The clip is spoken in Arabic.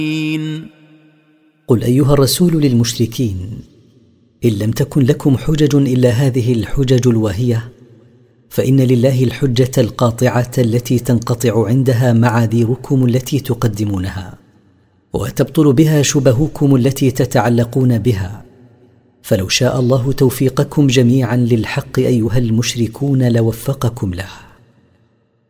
قل أيها الرسول للمشركين: إن لم تكن لكم حجج إلا هذه الحجج الواهية، فإن لله الحجة القاطعة التي تنقطع عندها معاذيركم التي تقدمونها، وتبطل بها شبهكم التي تتعلقون بها. فلو شاء الله توفيقكم جميعا للحق أيها المشركون لوفقكم له.